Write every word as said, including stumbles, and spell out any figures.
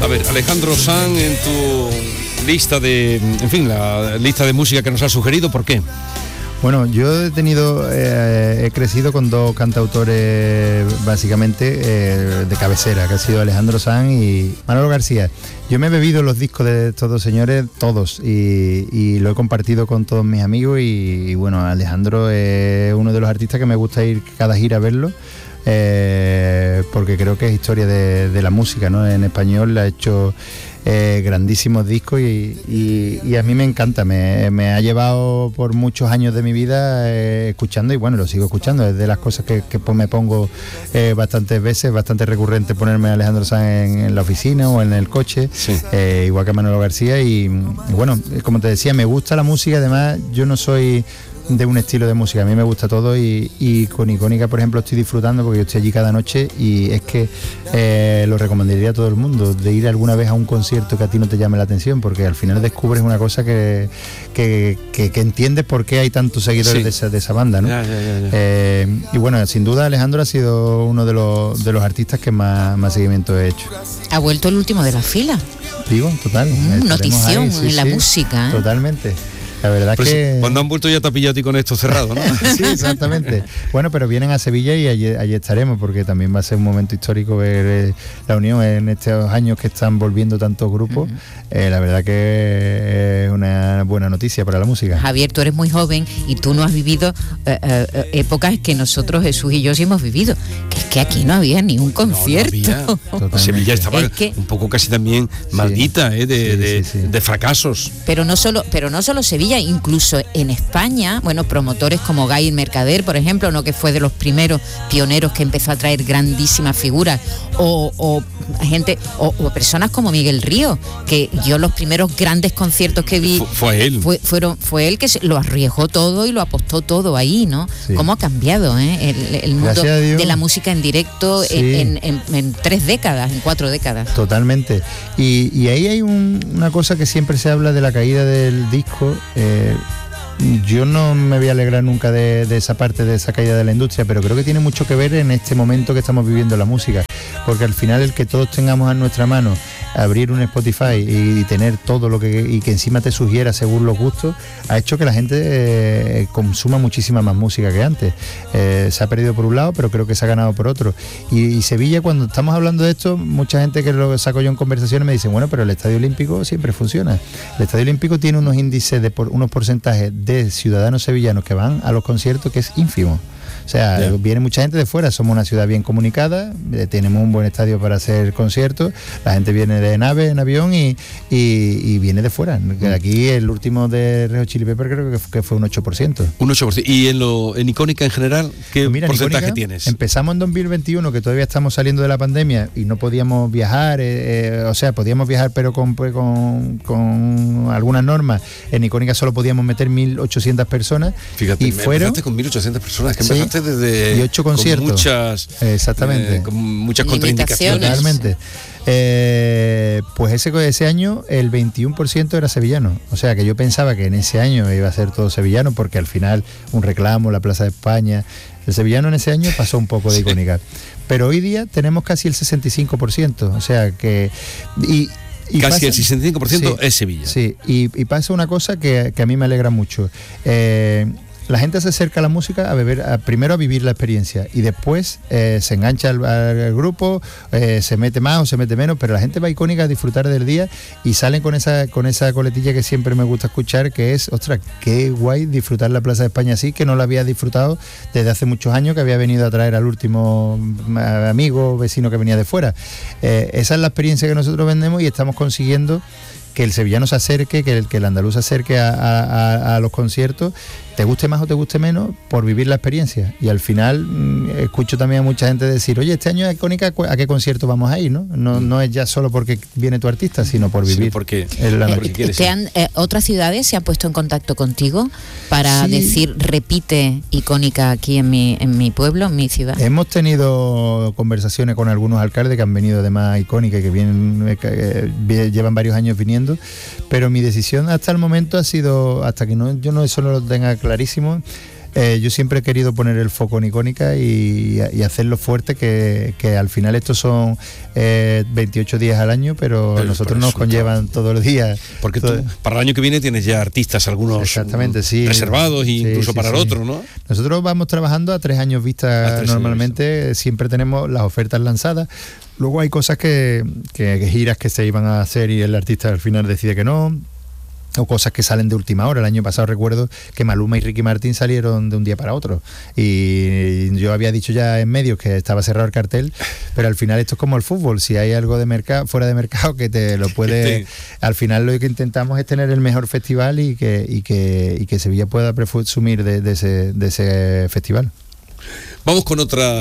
A ver, Alejandro Sanz, en tu lista de, en fin, la lista de música que nos has sugerido, ¿por qué? Bueno, yo he tenido, eh, he crecido con dos cantautores básicamente eh, de cabecera, que ha sido Alejandro Sanz y Manolo García. Yo me he bebido los discos de estos dos señores, todos, y, y lo he compartido con todos mis amigos y, y bueno, Alejandro es uno de los artistas que me gusta ir cada gira a verlo. Eh, porque creo que es historia de, de la música, ¿no? En español le ha hecho eh, grandísimos discos y, y, y a mí me encanta, me, me ha llevado por muchos años de mi vida eh, escuchando y bueno, lo sigo escuchando, es de las cosas que, que pues me pongo eh, bastantes veces, bastante recurrente ponerme a Alejandro Sanz en, en la oficina o en el coche, sí. eh, igual que a Manolo García y, y bueno, como te decía, me gusta la música, además yo no soy de un estilo de música, a mí me gusta todo y, y con Icónica, por ejemplo, estoy disfrutando porque yo estoy allí cada noche y es que eh, lo recomendaría a todo el mundo, de ir alguna vez a un concierto que a ti no te llame la atención, porque al final descubres una cosa que, que, que, que entiendes por qué hay tantos seguidores sí. de, esa, de esa banda, ¿no? Ya, ya, ya, ya. Eh, y bueno, sin duda Alejandro ha sido uno de los, de los artistas que más, más seguimiento he hecho. Ha vuelto el último de la fila. Digo, total. Mm, notición ahí, sí, en la sí, música. ¿eh? Totalmente. La verdad pues que... Cuando han vuelto ya te ha pillado a ti con esto cerrado, ¿no? Sí, exactamente. Bueno, pero vienen a Sevilla y allí, allí estaremos, porque también va a ser un momento histórico ver eh, la unión en estos años que están volviendo tantos grupos. Uh-huh. Eh, la verdad que es una buena noticia para la música. Javier, tú eres muy joven y tú no has vivido eh, eh, épocas que nosotros, Jesús y yo, sí hemos vivido. Que es que aquí no había ni un concierto. No, no había. Sevilla estaba es que, un poco casi también maldita, sí, eh, de, sí, de, sí, sí. de fracasos. Pero no solo, pero no solo Sevilla, incluso en España, bueno, promotores como Gay Mercader, por ejemplo, ¿no? Que fue de los primeros pioneros que empezó a traer grandísimas figuras, o, o gente, o, o personas como Miguel Río, que yo los primeros grandes conciertos que vi fue, fue él, fue, fueron, fue él que lo arriesgó todo y lo apostó todo ahí, ¿no? Sí. ¿Cómo ha cambiado eh? el, el mundo de la música en directo sí. en, en, en, en tres décadas, en cuatro décadas? Totalmente. Y, y ahí hay un, una cosa que siempre se habla de la caída del disco. Eh, yo no me voy a alegrar nunca de, de esa parte, de esa caída de la industria, pero creo que tiene mucho que ver en este momento que estamos viviendo la música, porque al final el que todos tengamos en nuestra mano abrir un Spotify y, y tener todo lo que y que encima te sugiera según los gustos, ha hecho que la gente eh, consuma muchísima más música que antes. Eh, se ha perdido por un lado, pero creo que se ha ganado por otro. Y, y Sevilla, cuando estamos hablando de esto, mucha gente que lo saco yo en conversaciones me dice, bueno, pero el Estadio Olímpico siempre funciona. El Estadio Olímpico tiene unos índices de por, unos porcentajes de ciudadanos sevillanos que van a los conciertos que es ínfimo. O sea, yeah. viene mucha gente de fuera, somos una ciudad bien comunicada, eh, tenemos un buen estadio para hacer conciertos, la gente viene de nave, en avión y, y, y viene de fuera. Mm. Aquí el último de Red Hot Chili Peppers creo que, que fue un ocho por ciento. Un ocho por ciento. ¿Y en, lo, en Icónica en general qué pues mira, porcentaje Icónica, tienes? Empezamos en dos mil veintiuno, que todavía estamos saliendo de la pandemia y no podíamos viajar, eh, eh, o sea, podíamos viajar pero con, pues, con, con algunas normas. En Icónica solo podíamos meter mil ochocientas personas. Fíjate, y me fueron con mil ochocientas personas, que sí, empezaste desde y ocho conciertos. Con muchas, exactamente. Eh, con muchas contraindicaciones. Totalmente. Eh, pues ese, ese año el veintiuno por ciento era sevillano. O sea que yo pensaba que en ese año iba a ser todo sevillano, porque al final un reclamo, la Plaza de España. El sevillano en ese año pasó un poco de Icónica. Sí. Pero hoy día tenemos casi el sesenta y cinco por ciento. O sea que... Y, Y Casi pasa, el sesenta y cinco por ciento sí, es Sevilla. Sí, y, y pasa una cosa que, que a mí me alegra mucho. Eh, la gente se acerca a la música a beber, a, primero a vivir la experiencia y después eh, se engancha al, al grupo, eh, se mete más o se mete menos, pero la gente va a Icónica a disfrutar del día y salen con esa con esa coletilla que siempre me gusta escuchar, que es, ostras, qué guay disfrutar la Plaza de España así, que no la había disfrutado desde hace muchos años, que había venido a traer al último amigo, vecino que venía de fuera. Eh, esa es la experiencia que nosotros vendemos y estamos consiguiendo que el sevillano se acerque, que el, que el andaluz se acerque a, a, a los conciertos, te guste más o te guste menos, por vivir la experiencia. Y al final mmm, escucho también a mucha gente decir, oye, este año es Icónica, ¿a qué concierto vamos a ir? No, no, no es ya solo porque viene tu artista, sino por vivir. Sí, porque, el, eh, porque te han, eh, ¿otras ciudades se han puesto en contacto contigo para sí. decir, repite Icónica aquí en mi, en mi pueblo, en mi ciudad? Hemos tenido conversaciones con algunos alcaldes que han venido además a Icónica, que vienen, eh, llevan varios años viniendo, pero mi decisión hasta el momento ha sido, hasta que no, yo no eso no lo tenga clarísimo, Eh, yo siempre he querido poner el foco en Icónica y, y hacerlo fuerte, que, que al final estos son eh, veintiocho días al año, pero, pero nosotros nos conllevan todos los días. Porque todo... tú, para el año que viene tienes ya artistas, algunos Exactamente, sí. reservados, sí, incluso sí, para sí. el otro, ¿no? Nosotros vamos trabajando a tres años vista tres normalmente, años. Siempre tenemos las ofertas lanzadas. Luego hay cosas que, que, que giras que se iban a hacer y el artista al final decide que no, o cosas que salen de última hora. El año pasado recuerdo que Maluma y Ricky Martin salieron de un día para otro y yo había dicho ya en medios que estaba cerrado el cartel, pero al final esto es como el fútbol, si hay algo de mercado fuera de mercado que te lo puede, sí. Al final lo que intentamos es tener el mejor festival y que, y que, y que Sevilla pueda presumir de, de, ese, de ese festival. Vamos con otra